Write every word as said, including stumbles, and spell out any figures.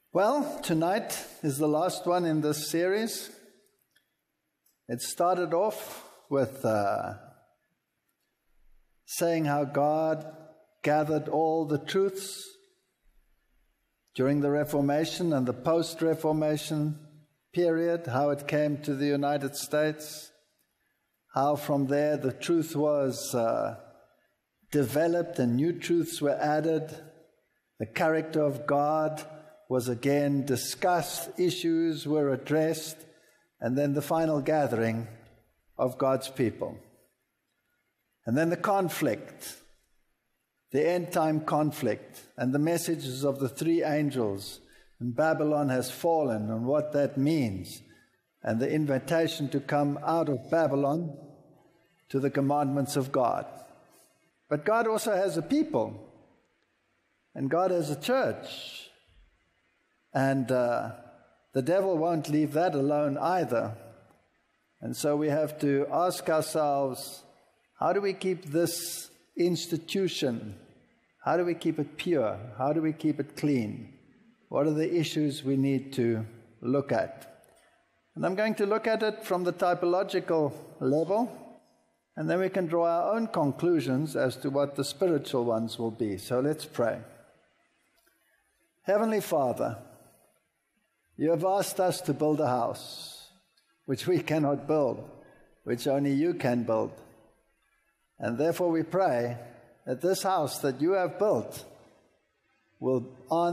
Well, tonight is the last one in this series. It started off with uh, saying how God gathered all the truths during the Reformation and the post-Reformation period, how it came to the United States, how from there the truth was uh, developed and new truths were added, the character of God was again discussed, issues were addressed, and then the final gathering of God's people. And then the conflict, the end-time conflict, and the messages of the three angels, and Babylon has fallen, and what that means, and the invitation to come out of Babylon to the commandments of God. But God also has a people, and God has a church. And uh, the devil won't leave that alone either. And so we have to ask ourselves, how do we keep this institution? How do we keep it pure? How do we keep it clean? What are the issues we need to look at? And I'm going to look at it from the typological level, and then we can draw our own conclusions as to what the spiritual ones will be. So let's pray. Heavenly Father, you have asked us to build a house, which we cannot build, which only you can build. And therefore we pray that this house that you have built will answer